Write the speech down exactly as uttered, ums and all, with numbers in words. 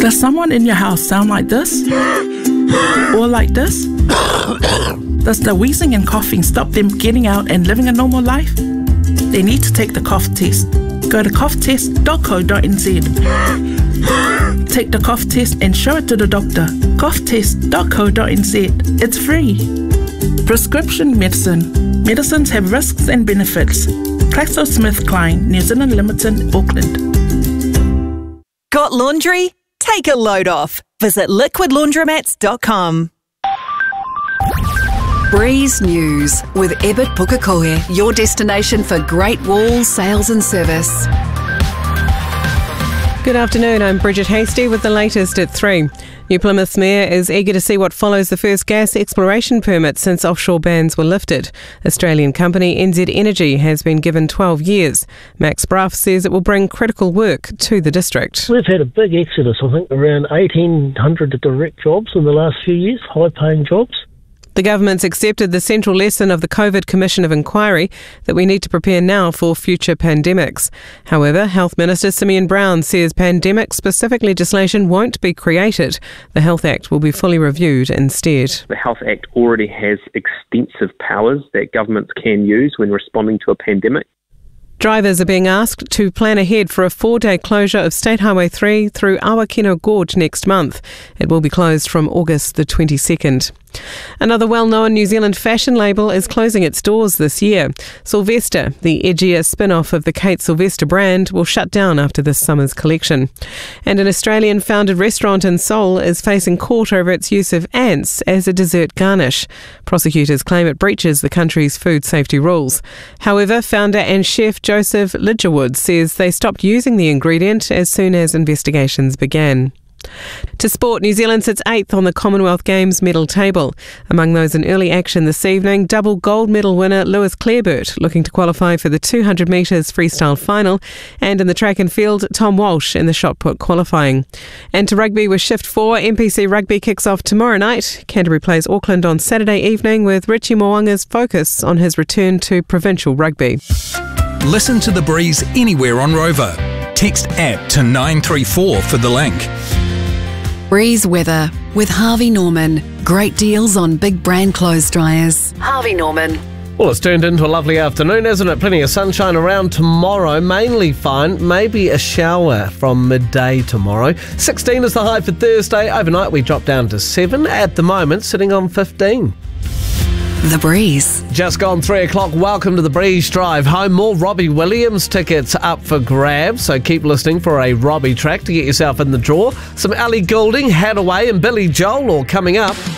Does someone in your house sound like this? Or like this? Does the wheezing and coughing stop them getting out and living a normal life? They need to take the cough test. Go to cough test dot co dot n z. Take the cough test and show it to the doctor. cough test dot co dot n z. It's free. Prescription medicine. Medicines have risks and benefits. GlaxoSmithKline, New Zealand Limited, Auckland. Got laundry? Take a load off. Visit liquid laundromats dot com. Breeze News with Ebert Pukekohe, your destination for great wool sales and service. Good afternoon, I'm Bridget Hasty with the latest at three. New Plymouth's mayor is eager to see what follows the first gas exploration permit since offshore bans were lifted. Australian company N Z Energy has been given twelve years. Max Bruff says it will bring critical work to the district. We've had a big exodus, I think around eighteen hundred direct jobs in the last few years, high-paying jobs. The government's accepted the central lesson of the COVID Commission of Inquiry that we need to prepare now for future pandemics. However, Health Minister Simeon Brown says pandemic-specific legislation won't be created. The Health Act will be fully reviewed instead. The Health Act already has extensive powers that governments can use when responding to a pandemic. Drivers are being asked to plan ahead for a four-day closure of State Highway three through Awakino Gorge next month. It will be closed from August the twenty-second. Another well-known New Zealand fashion label is closing its doors this year. Sylvester, the edgier spin-off of the Kate Sylvester brand, will shut down after this summer's collection. And an Australian-founded restaurant in Seoul is facing court over its use of ants as a dessert garnish. Prosecutors claim it breaches the country's food safety rules. However, founder and chef Joseph Lidgerwood says they stopped using the ingredient as soon as investigations began. To sport, New Zealand sits eighth on the Commonwealth Games medal table. Among those in early action this evening, double gold medal winner Lewis Clareburt, looking to qualify for the two hundred metres freestyle final, and in the track and field, Tom Walsh in the shot put qualifying. And to rugby with Shift four, M P C Rugby kicks off tomorrow night. Canterbury plays Auckland on Saturday evening with Richie Mo'unga's focus on his return to provincial rugby. Listen to The Breeze anywhere on Rover. Text app to nine three four for the link. Breeze weather with Harvey Norman. Great deals on big brand clothes dryers. Harvey Norman. Well, it's turned into a lovely afternoon, hasn't it? Plenty of sunshine around tomorrow, mainly fine. Maybe a shower from midday tomorrow. sixteen is the high for Thursday. Overnight we drop down to seven. At the moment, sitting on fifteen. The Breeze. Just gone three o'clock. Welcome to the Breeze Drive home. More Robbie Williams tickets up for grabs, so keep listening for a Robbie track to get yourself in the draw. Some Ellie Goulding, Hadaway and Billy Joel all coming up.